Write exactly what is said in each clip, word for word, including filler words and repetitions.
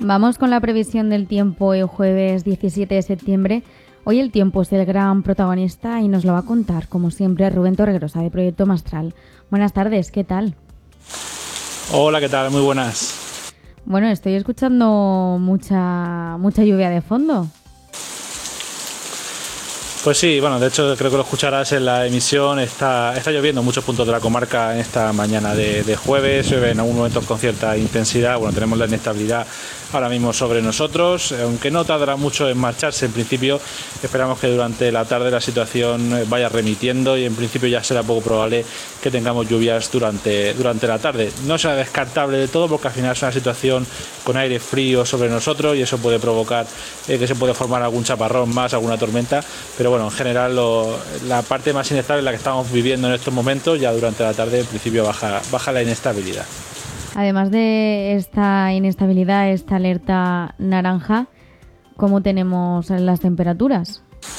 Vamos con la previsión del tiempo el jueves diecisiete de septiembre. Hoy el tiempo es el gran protagonista y nos lo va a contar, como siempre, Rubén Torregrosa de Proyecto Mastral. Buenas tardes, ¿qué tal? Hola, ¿qué tal? Muy buenas. Bueno, estoy escuchando mucha, mucha lluvia de fondo. Pues sí, bueno, de hecho creo que lo escucharás en la emisión, está, está lloviendo en muchos puntos de la comarca en esta mañana de, de jueves, llueve en algunos momentos con cierta intensidad, bueno, tenemos la inestabilidad ahora mismo sobre nosotros, aunque no tardará mucho en marcharse, en principio esperamos que durante la tarde la situación vaya remitiendo y en principio ya será poco probable que tengamos lluvias durante, durante la tarde. No será descartable de todo porque al final es una situación con aire frío sobre nosotros y eso puede provocar eh, que se puede formar algún chaparrón más, alguna tormenta, pero bueno, en general lo, la parte más inestable es la que estamos viviendo en estos momentos, ya durante la tarde en principio baja, baja la inestabilidad. Además de esta inestabilidad, esta alerta naranja, ¿cómo tenemos las temperaturas?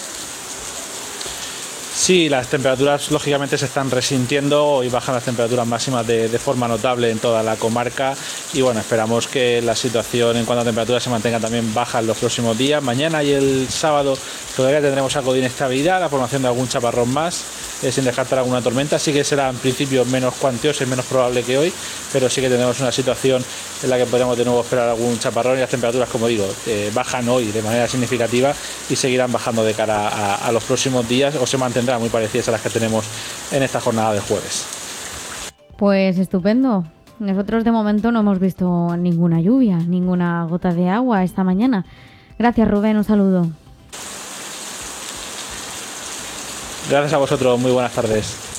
Sí, las temperaturas lógicamente se están resintiendo y bajan las temperaturas máximas de, de forma notable en toda la comarca y bueno, esperamos que la situación en cuanto a temperaturas se mantenga también baja en los próximos días. Mañana y el sábado todavía tendremos algo de inestabilidad, la formación de algún chaparrón más, eh, sin descartar alguna tormenta. Sí que será en principio menos cuantiosa y menos probable que hoy, pero sí que tendremos una situación en la que podremos de nuevo esperar algún chaparrón y las temperaturas, como digo, eh, bajan hoy de manera significativa y seguirán bajando de cara a, a los próximos días o se mantendrán muy parecidas a las que tenemos en esta jornada de jueves. Pues estupendo. Nosotros de momento no hemos visto ninguna lluvia, ninguna gota de agua esta mañana. Gracias, Rubén, un saludo. Gracias a vosotros, muy buenas tardes.